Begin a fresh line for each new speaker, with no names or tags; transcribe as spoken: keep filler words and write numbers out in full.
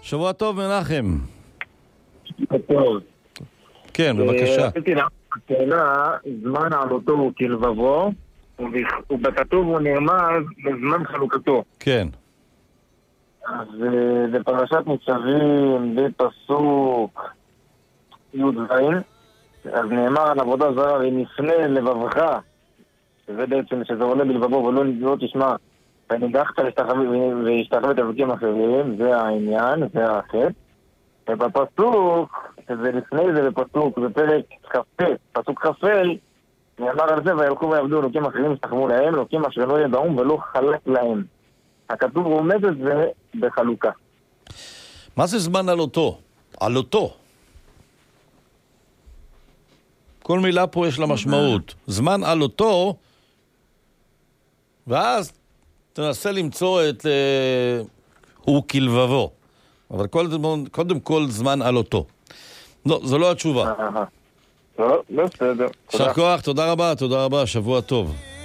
שבוע טוב, מנחם.
טוב.
כן, בבקשה.
רציתי לשאלה, זמן עלותו הוא כלבבו, ובכתוב הוא נרמז בזמן חלוקתו.
כן.
אז בפרשת ניצבים, בפסוק י' אז נאמר על עבודה זרה, ונפנה לבבך, שזה בעצם שזה עולה בלבבו ולא לא תשמע, וניגחת והשתחווית אלוקים אחרים, זה העניין, זה החטא. ובפסוק, שזה לפני זה בפסוק, בפרק כ"ט, פסוק כ"ה, נאמר על זה, וילכו ויעבדו אלוקים אחרים השתחוו להם, אלוקים אשר לא ידעום ולא חלק להם. הכתוב רומז את זה בחלוקה.
מה זה זמן על אותו? על אותו. כל מילה פה יש לה משמעות. זמן על אותו, ואז תנסה למצוא את אה, הוא כלבבו. אבל קודם, קודם כל זמן על אותו. לא, זו לא התשובה.
לא, בסדר.
יישר כוח, תודה רבה, תודה רבה, שבוע טוב.